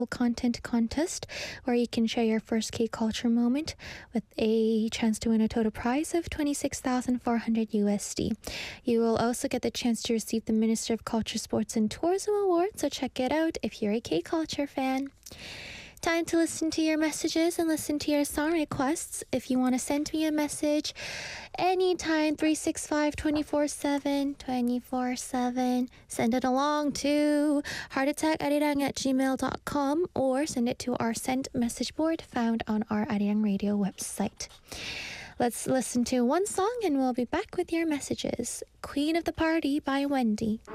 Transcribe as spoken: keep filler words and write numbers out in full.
content contest where you can share your first K culture moment with a chance to win a total prize of twenty-six thousand four hundred U S D. You will also get the chance to receive the Minister of Culture, Sports and Tourism Award, so check it out if you're a K culture fan. Time to listen to your messages and listen to your song requests. If you want to send me a message anytime, three six five, two four seven, two seven. Send it along to heartattackarirang at gmail dot com or send it to our sent message board found on our Arirang Radio website. Let's listen to one song and we'll be back with your messages. Queen of the Party by Wendy.